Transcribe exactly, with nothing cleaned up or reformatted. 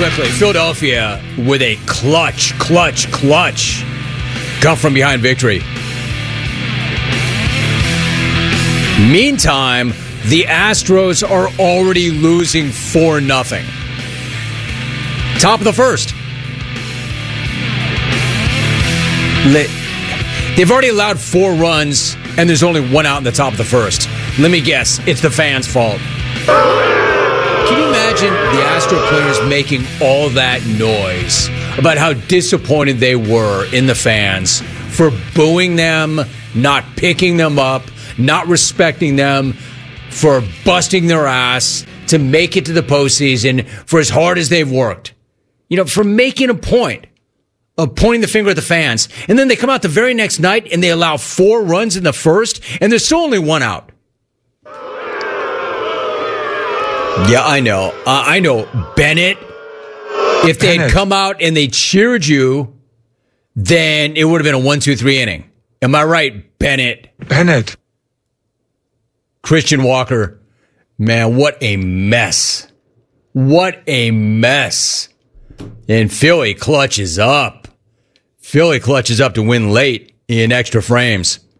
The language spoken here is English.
quickly. Philadelphia with a clutch, clutch, clutch come from behind victory. Meantime, the Astros are already losing four nothing. Top of the first. They've already allowed four runs, and there's only one out in the top of the first. Let me guess, it's the fans' fault. Can you imagine the Astro players making all that noise about how disappointed they were in the fans for booing them, not picking them up, not respecting them, for busting their ass to make it to the postseason for as hard as they've worked? You know, for making a point of pointing the finger at the fans. And then they come out the very next night and they allow four runs in the first, and there's still only one out. Yeah, I know. Uh, I know. Bennett, if they had come out and they cheered you, then it would have been a one, two, three inning. Am I right, Bennett? Bennett. Christian Walker, man, what a mess. What a mess. And Philly clutches up. Philly clutches up to win late in extra frames.